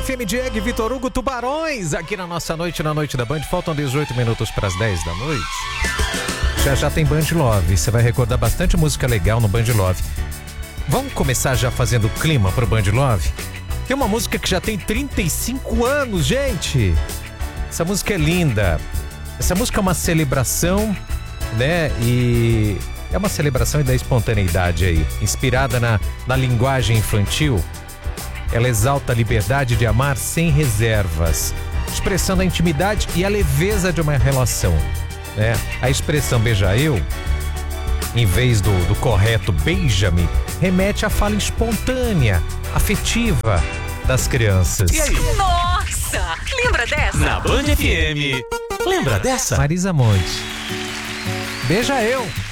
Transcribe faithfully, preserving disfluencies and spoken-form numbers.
F M, Diego e Vitor Hugo, Tubarões, aqui na nossa noite, na noite da Band. Faltam dezoito minutos para as dez da noite. Já já tem Band Love, você vai recordar bastante música legal no Band Love. Vamos começar já fazendo clima pro Band Love? Tem uma música que já tem trinta e cinco anos, gente. Essa música é linda. Essa música é uma celebração, né? E é uma celebração da espontaneidade aí, inspirada na, na linguagem infantil. Ela exalta a liberdade de amar sem reservas, expressando a intimidade e a leveza de uma relação, né? A expressão beija eu, em vez do, do correto beija-me, remete à fala espontânea, afetiva das crianças. E aí? Nossa! Lembra dessa? Na Band F M, lembra dessa? Marisa Monte, beija eu.